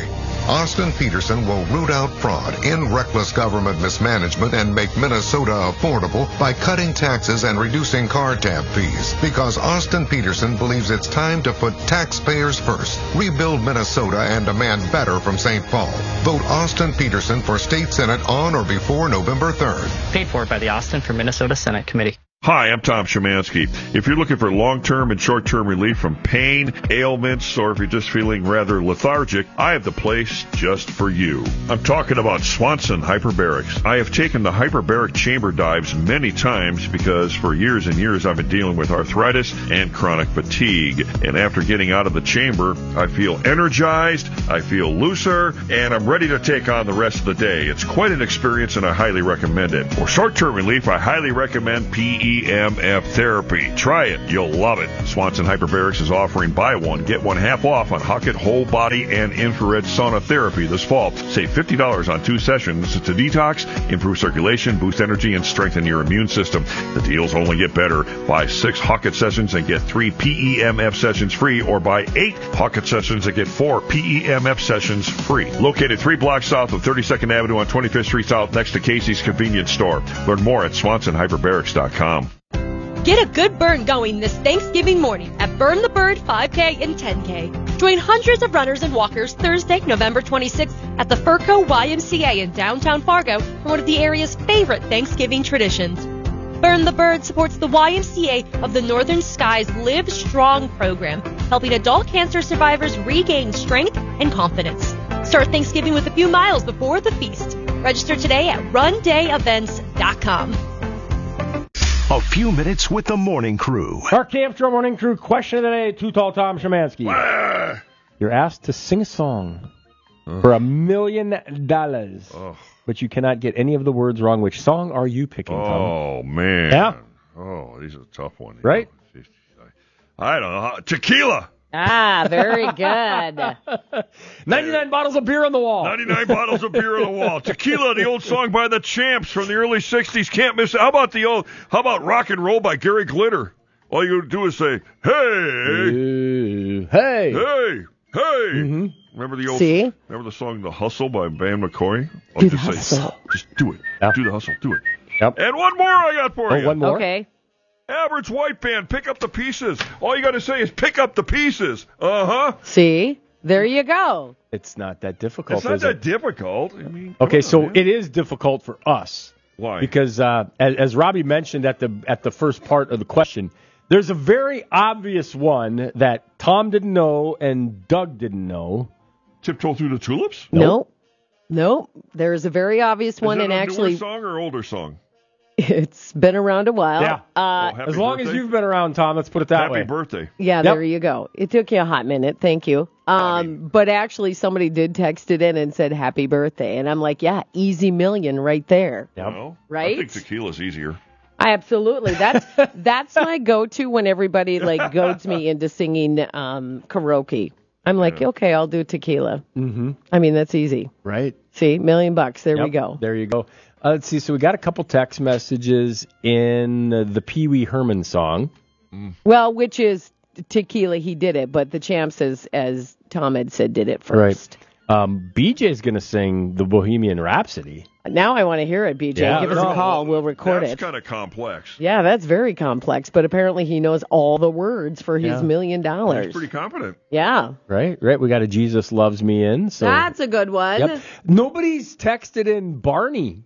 Austin Peterson will root out fraud in reckless government mismanagement and make Minnesota affordable by cutting taxes and reducing car tab fees. Because Austin Peterson believes it's time to put taxpayers first. Rebuild Minnesota and demand better from Saint Paul. Vote Austin Peterson for State Senate on or before November third. Paid for by the Austin for Minnesota Senate Committee. Hi, I'm Tom Szymanski. If you're looking for long-term and short-term relief from pain, ailments, or if you're just feeling rather lethargic, I have the place just for you. I'm talking about Swanson Hyperbarics. I have taken the hyperbaric chamber dives many times because for years and years I've been dealing with arthritis and chronic fatigue. And after getting out of the chamber, I feel energized, I feel looser, and I'm ready to take on the rest of the day. It's quite an experience and I highly recommend it. For short-term relief, I highly recommend P E E M F therapy. Try it. You'll love it. Swanson Hyperbarics is offering buy one, get one half off on Huckett whole body and infrared sauna therapy this fall. Save fifty dollars on two sessions to detox, improve circulation, boost energy, and strengthen your immune system. The deals only get better. Buy six Huckett sessions and get three P E M F sessions free, or buy eight Huckett sessions and get four P E M F sessions free. Located three blocks south of thirty-second Avenue on twenty-fifth Street South next to Casey's Convenience Store. Learn more at swanson hyperbarics dot com. Get a good burn going this Thanksgiving morning at Burn the Bird five K and ten K. Join hundreds of runners and walkers Thursday, November twenty-sixth at the Furco Y M C A in downtown Fargo for one of the area's favorite Thanksgiving traditions. Burn the Bird supports the Y M C A of the Northern Skies Live Strong program, helping adult cancer survivors regain strength and confidence. Start Thanksgiving with a few miles before the feast. Register today at run day events dot com. A few minutes with the morning crew. Our K F G O morning crew question of the day, Too Tall Tom Szymanski. You're asked to sing a song uh. for a million dollars, oh. but you cannot get any of the words wrong. Which song are you picking, Tom? Oh, man. Yeah? Oh, these are tough ones. Right? I don't know. Tequila. Ah, very good. ninety-nine bottles of beer on the wall. ninety-nine bottles of beer on the wall. Tequila, the old song by the Champs from the early sixties. Can't miss it. How about the old, how about Rock and Roll by Gary Glitter? All you do is say, hey, uh, hey, hey, hey. Mm-hmm. Remember the old, See? remember the song The Hustle by Van McCoy? I'll do just the say, hustle. Just do it. Yeah. Do the hustle. Do it. Yep. And one more I got for oh, you. One more. Okay. Average White Band, pick up the pieces. All you got to say is pick up the pieces. Uh-huh. See? There you go. It's not that difficult, It's not is that it? difficult. I mean, okay, on, so man. it is difficult for us. Why? Because uh, as, as Robbie mentioned at the at the first part of the question, there's a very obvious one that Tom didn't know and Doug didn't know. Tiptoe Through the Tulips? Nope. Nope. There's a very obvious one, is and it a actually, newer song or older song? it's been around a while. Yeah. Uh, well, as long birthday. as you've been around, Tom, let's put it that Happy way. Happy birthday. Yeah, Yep. there you go. It took you a hot minute. Thank you. Um, but actually, somebody did text it in and said happy birthday. And I'm like, yeah, easy million right there. Yep. Well, Right? I think tequila's easier. I absolutely. That's that's my go-to when everybody like goads me into singing um, karaoke. I'm like, Yeah. okay, I'll do tequila. Mm-hmm. I mean, that's easy. Right. See, million bucks. There we Yep, go. There you go. Uh, let's see. So we got a couple text messages in uh, the Pee Wee Herman song. Well, which is tequila, he did it, but the Champs, as, as Tom had said, did it first. Right. Um, B J's going to sing the Bohemian Rhapsody. Now I want to hear it, B J. Yeah, Give us no, a call. We'll record That's it. kind of complex. Yeah, that's very complex, but apparently he knows all the words for his Yeah. million dollars. He's pretty competent. Yeah. Right, right. We got a Jesus Loves Me in. So That's a good one. Yep. Nobody's texted in Barney.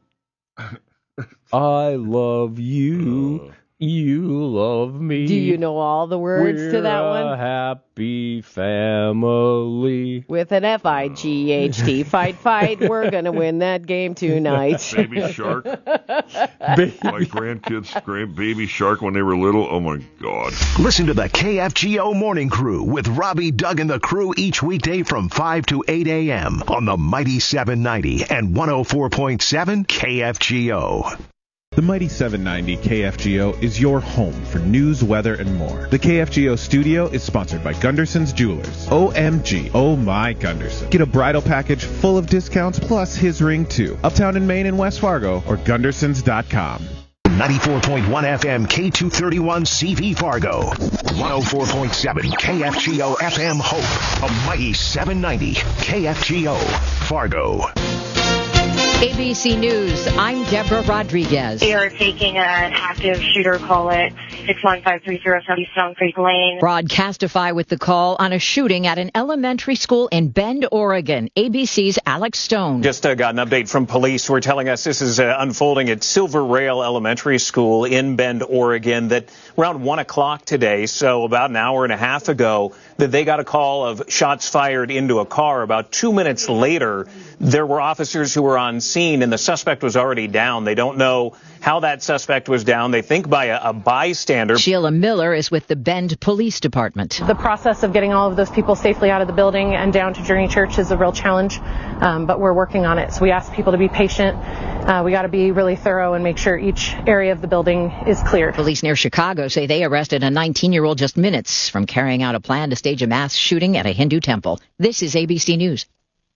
I love you. Uh. You love me. Do you know all the words We're to that a one? happy family. With an F I G H T. Fight, fight. We're going to win that game tonight. Baby Shark. Baby. My grandkids, grand Baby Shark when they were little. Oh, my God. Listen to the K F G O Morning Crew with Robbie, Doug, and the crew each weekday from five to eight a.m. on the Mighty seven ninety and one oh four point seven K F G O. The Mighty seven ninety K F G O is your home for news, weather, and more. The K F G O studio is sponsored by Gunderson's Jewelers. O M G, oh my Gunderson. Get a bridal package full of discounts plus his ring too. Uptown in Maine and West Fargo or Gundersons dot com. ninety-four point one F M K two thirty-one C V Fargo. one oh four point seven K F G O F M Hope. A mighty seven ninety K F G O Fargo. A B C News, I'm Deborah Rodriguez. They are taking an active shooter call at six one five three zero seven Stone Creek Lane. Broadcastify with the call on a shooting at an elementary school in Bend, Oregon. A B C's Alex Stone. Just uh, got an update from police who are telling us this is uh, unfolding at Silver Rail Elementary School in Bend, Oregon, that around one o'clock today, so about an hour and a half ago, that they got a call of shots fired into a car. About two minutes later, there were officers who were on scene, and the suspect was already down. They don't know how that suspect was down. They think by a, a bystander. Sheila Miller is with the Bend Police Department. The process of getting all of those people safely out of the building and down to Journey Church is a real challenge, um, but we're working on it. So we ask people to be patient. Uh, we got to be really thorough and make sure each area of the building is cleared. Police near Chicago say they arrested a nineteen-year-old just minutes from carrying out a plan to stage a mass shooting at a Hindu temple. This is A B C News.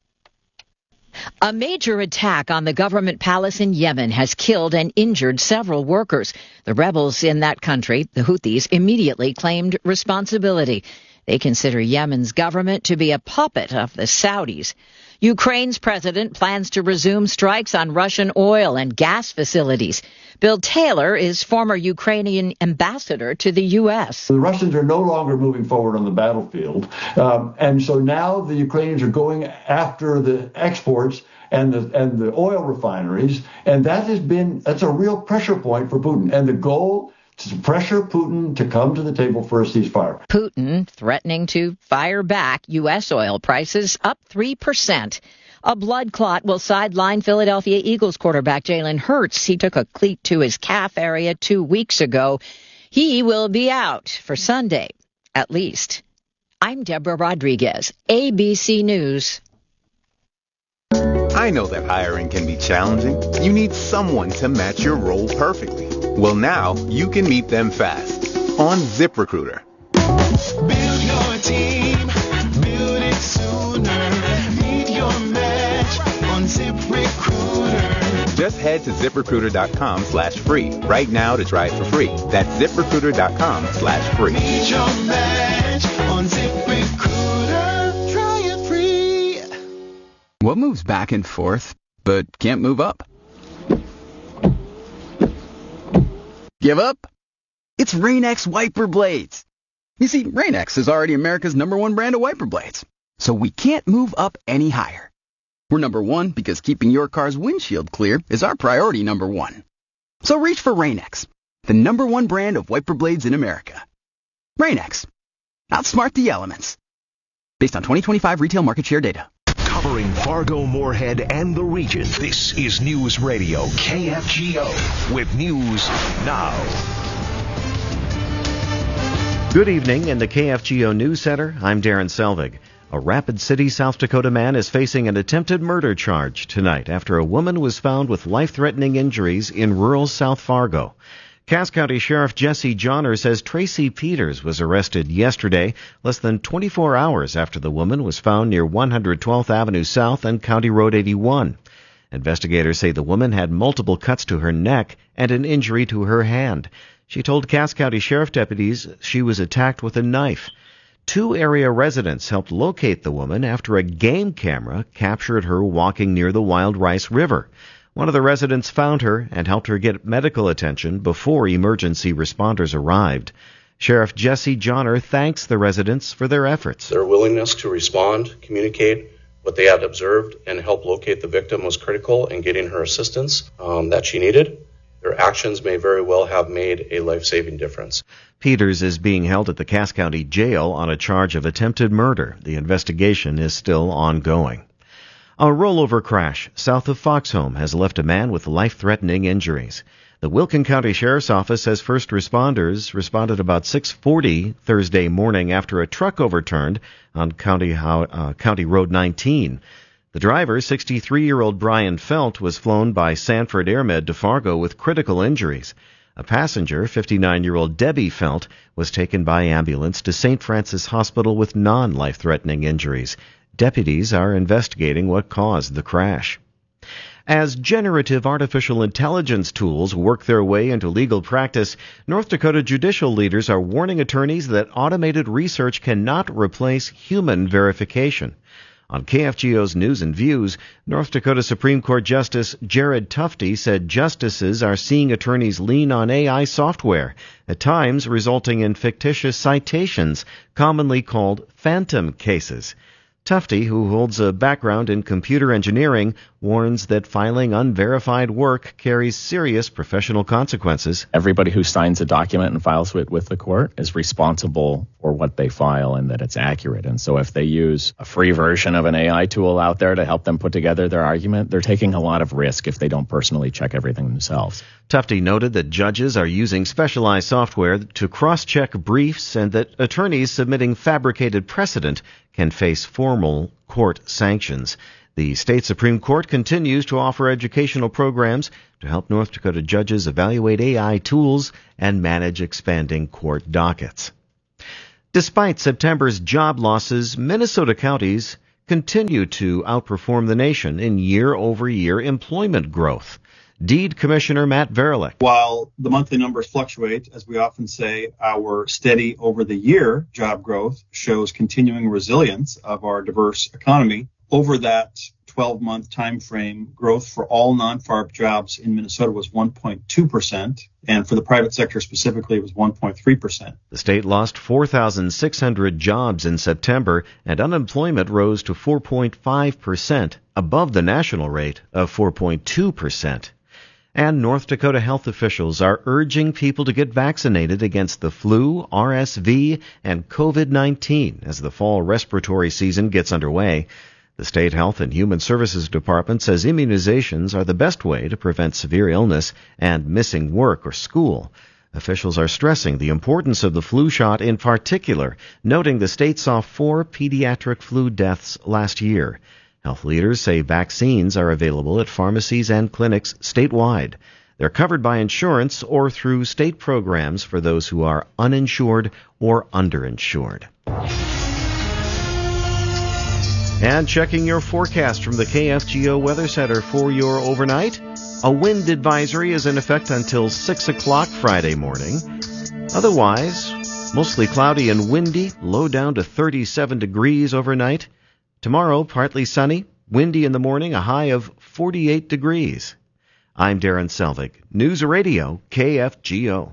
A major attack on the government palace in Yemen has killed and injured several workers. The rebels in that country, the Houthis, immediately claimed responsibility. They consider Yemen's government to be a puppet of the Saudis. Ukraine's president plans to resume strikes on Russian oil and gas facilities. Bill Taylor is former Ukrainian ambassador to the U S. The Russians are no longer moving forward on the battlefield. Um, and so now the Ukrainians are going after the exports and the, and the oil refineries. And that has been, that's a real pressure point for Putin. And the goal to pressure Putin to come to the table for a ceasefire. Putin threatening to fire back U S oil prices up three percent. A blood clot will sideline Philadelphia Eagles quarterback Jalen Hurts. He took a cleat to his calf area two weeks ago. He will be out for Sunday, at least. I'm Deborah Rodriguez, A B C News. I know that hiring can be challenging. You need someone to match your role perfectly. Well, now you can meet them fast on ZipRecruiter. Build your team, build it sooner. Meet your match on ZipRecruiter. Just head to ZipRecruiter.com slash free right now to try it for free. That's ZipRecruiter.com slash free. Meet your match on ZipRecruiter. Try it free. What moves back and forth but can't move up? Give up? It's Rain-X wiper blades. You see, Rain-X is already America's number one brand of wiper blades, so we can't move up any higher. We're number one because keeping your car's windshield clear is our priority number one. So reach for Rain-X, the number one brand of wiper blades in America. Rain-X. Outsmart the elements. Based on twenty twenty-five retail market share data. Covering Fargo, Moorhead, and the region, this is News Radio K F G O with news now. Good evening in the K F G O News Center. I'm Darren Selvig. A Rapid City, South Dakota man is facing an attempted murder charge tonight after a woman was found with life-threatening injuries in rural South Fargo. Cass County Sheriff Jesse Johnner says Tracy Peters was arrested yesterday, less than twenty-four hours after the woman was found near one hundred twelfth Avenue South and County Road eighty-one. Investigators say the woman had multiple cuts to her neck and an injury to her hand. She told Cass County Sheriff deputies she was attacked with a knife. Two area residents helped locate the woman after a game camera captured her walking near the Wild Rice River. One of the residents found her and helped her get medical attention before emergency responders arrived. Sheriff Jesse Johnner thanks the residents for their efforts. Their willingness to respond, communicate what they had observed, and help locate the victim was critical in getting her assistance um, that she needed. Their actions may very well have made a life-saving difference. Peters is being held at the Cass County Jail on a charge of attempted murder. The investigation is still ongoing. A rollover crash south of Foxhome has left a man with life-threatening injuries. The Wilkin County Sheriff's Office says first responders responded about six forty Thursday morning after a truck overturned on County, uh, County Road nineteen. The driver, sixty-three-year-old Brian Felt, was flown by Sanford AirMed to Fargo with critical injuries. A passenger, fifty-nine-year-old Debbie Felt, was taken by ambulance to Saint Francis Hospital with non-life-threatening injuries. Deputies are investigating what caused the crash. As generative artificial intelligence tools work their way into legal practice, North Dakota judicial leaders are warning attorneys that automated research cannot replace human verification. On K F G O's News and Views, North Dakota Supreme Court Justice Jared Tufte said justices are seeing attorneys lean on A I software, at times resulting in fictitious citations, commonly called phantom cases. Tufte, who holds a background in computer engineering, warns that filing unverified work carries serious professional consequences. Everybody who signs a document and files it with the court is responsible for what they file and that it's accurate. And so if they use a free version of an A I tool out there to help them put together their argument, they're taking a lot of risk if they don't personally check everything themselves. Tufte noted that judges are using specialized software to cross-check briefs and that attorneys submitting fabricated precedent can face formal court sanctions. The state Supreme Court continues to offer educational programs to help North Dakota judges evaluate A I tools and manage expanding court dockets. Despite September's job losses, Minnesota counties continue to outperform the nation in year-over-year employment growth. Deed Commissioner Matt Verlick. While the monthly numbers fluctuate, as we often say, our steady over-the-year job growth shows continuing resilience of our diverse economy. Over that twelve-month time frame, growth for all non-F A R B jobs in Minnesota was one point two percent, and for the private sector specifically, it was one point three percent. The state lost four thousand six hundred jobs in September, and unemployment rose to four point five percent, above the national rate of four point two percent. And North Dakota health officials are urging people to get vaccinated against the flu, R S V, and COVID nineteen as the fall respiratory season gets underway. The State Health and Human Services Department says immunizations are the best way to prevent severe illness and missing work or school. Officials are stressing the importance of the flu shot in particular, noting the state saw four pediatric flu deaths last year. Health leaders say vaccines are available at pharmacies and clinics statewide. They're covered by insurance or through state programs for those who are uninsured or underinsured. And checking your forecast from the K F G O Weather Center for your overnight. A wind advisory is in effect until six o'clock Friday morning. Otherwise, mostly cloudy and windy, low down to thirty-seven degrees overnight. Tomorrow, partly sunny, windy in the morning, a high of forty-eight degrees. I'm Darren Selvig, News Radio, K F G O.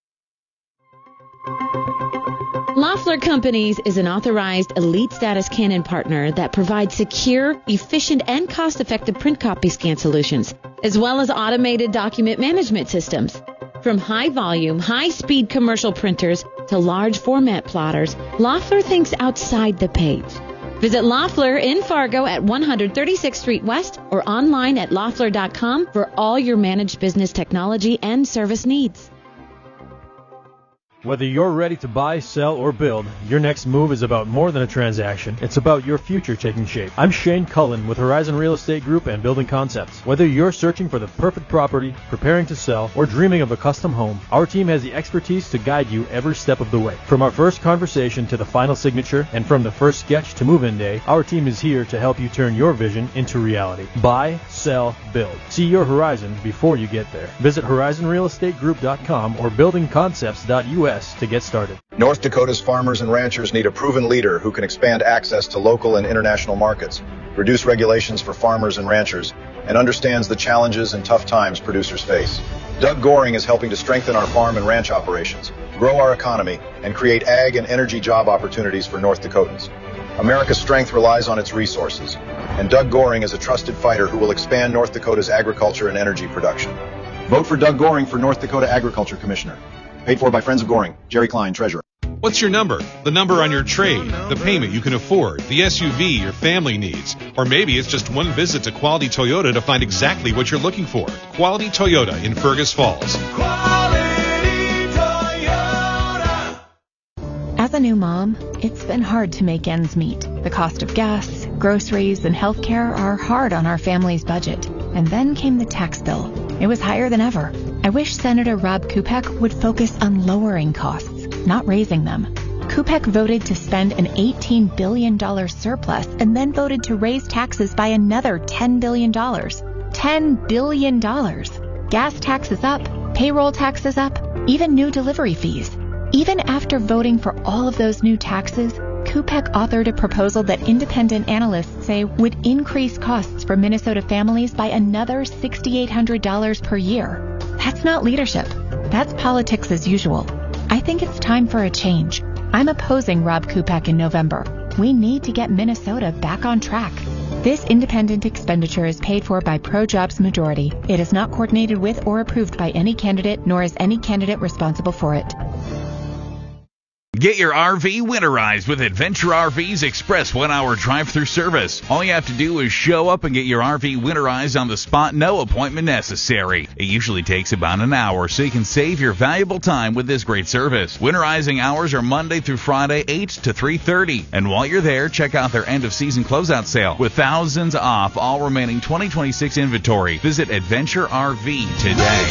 Loeffler Companies is an authorized elite status Canon partner that provides secure, efficient, and cost-effective print copy scan solutions, as well as automated document management systems. From high-volume, high-speed commercial printers to large format plotters, Loeffler thinks outside the page. Visit Loeffler in Fargo at one thirty-sixth Street West or online at loeffler dot com for all your managed business technology and service needs. Whether you're ready to buy, sell, or build, your next move is about more than a transaction. It's about your future taking shape. I'm Shane Cullen with Horizon Real Estate Group and Building Concepts. Whether you're searching for the perfect property, preparing to sell, or dreaming of a custom home, our team has the expertise to guide you every step of the way. From our first conversation to the final signature, and from the first sketch to move-in day, our team is here to help you turn your vision into reality. Buy, sell, build. See your horizon before you get there. Visit horizon real estate group dot com or building concepts dot U S to get started. North Dakota's farmers and ranchers need a proven leader who can expand access to local and international markets, reduce regulations for farmers and ranchers, and understands the challenges and tough times producers face. Doug Goring is helping to strengthen our farm and ranch operations, grow our economy, and create ag and energy job opportunities for North Dakotans. America's strength relies on its resources, and Doug Goring is a trusted fighter who will expand North Dakota's agriculture and energy production. Vote for Doug Goring for North Dakota Agriculture Commissioner. Paid for by Friends of Goring. Jerry Klein, Treasurer. What's your number? The number on your trade, the payment you can afford, the S U V your family needs. Or maybe it's just one visit to Quality Toyota to find exactly what you're looking for. Quality Toyota in Fergus Falls. Quality Toyota. As a new mom, it's been hard to make ends meet. The cost of gas, groceries, and healthcare are hard on our family's budget. And then came the tax bill. It was higher than ever. I wish Senator Rob Kupek would focus on lowering costs, not raising them. Kupek voted to spend an eighteen billion dollars surplus and then voted to raise taxes by another ten billion dollars. ten billion dollars. Gas taxes up, payroll taxes up, even new delivery fees. Even after voting for all of those new taxes, CUPEC authored a proposal that independent analysts say would increase costs for Minnesota families by another six thousand eight hundred dollars per year. That's not leadership. That's politics as usual. I think it's time for a change. I'm opposing Rob CUPEC in November. We need to get Minnesota back on track. This independent expenditure is paid for by ProJobs Majority. It is not coordinated with or approved by any candidate, nor is any candidate responsible for it. Get your R V winterized with Adventure R V's express one-hour drive-through service. All you have to do is show up and get your R V winterized on the spot, no appointment necessary. It usually takes about an hour, so you can save your valuable time with this great service. Winterizing hours are Monday through Friday, eight to three thirty. And while you're there, check out their end-of-season closeout sale with thousands off all remaining twenty twenty-six inventory. Visit Adventure R V today.